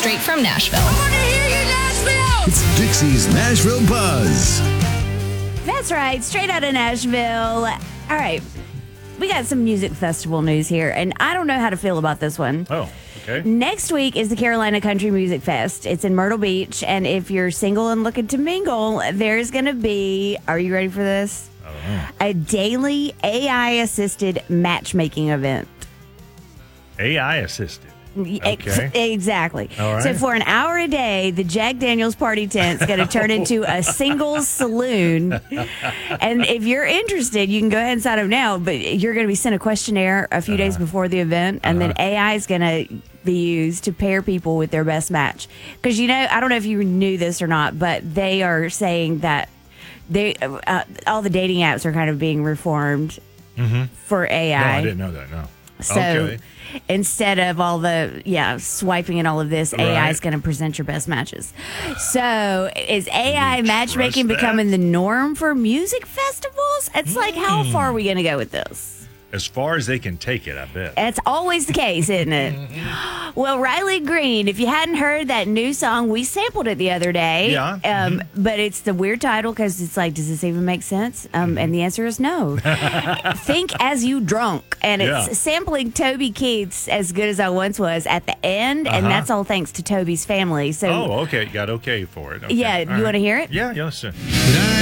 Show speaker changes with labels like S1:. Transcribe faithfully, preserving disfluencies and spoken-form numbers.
S1: straight from Nashville.
S2: I want to hear you, Nashville!
S3: It's Dixie's Nashville Buzz.
S4: That's right, straight out of Nashville. All right, we got some music festival news here, and I don't know how to feel about this one.
S5: Oh, okay.
S4: Next week is the Carolina Country Music Fest. It's in Myrtle Beach, and if you're single and looking to mingle, there's going to be, are you ready for this? A daily A I-assisted matchmaking event.
S5: A I assisted.
S4: Ex-
S5: Okay.
S4: Exactly.
S5: All right.
S4: So for an hour a day, the Jack Daniels party tent's going to turn into a singles saloon. And if you're interested, you can go ahead and sign up now, but you're going to be sent a questionnaire a few uh-huh. days before the event, and uh-huh. then A I is going to be used to pair people with their best match. Because, you know, I don't know if you knew this or not, but they are saying that they uh, all the dating apps are kind of being reformed
S5: mm-hmm.
S4: for A I.
S5: No, I didn't know that, no.
S4: So
S5: okay.
S4: instead of all the, yeah, swiping and all of this, right. A I is going to present your best matches. So is A I matchmaking becoming the norm for music festivals? It's mm. like, how far are we going to go with this?
S5: As far as they can take it, I bet.
S4: That's always the case, isn't it? Well, Riley Green, if you hadn't heard that new song, we sampled it the other day.
S5: Yeah.
S4: Um,
S5: mm-hmm.
S4: But it's the weird title because it's like, does this even make sense? Um, and the answer is no. Think As You Drunk. And it's
S5: Yeah.
S4: sampling Toby Keith's As Good As I Once Was at the end.
S5: Uh-huh.
S4: And that's all thanks to Toby's family. So,
S5: oh, okay. Got okay for it. Okay.
S4: yeah,
S5: all
S4: you
S5: right.
S4: want to hear it?
S5: Yeah, yes, sir.
S3: But I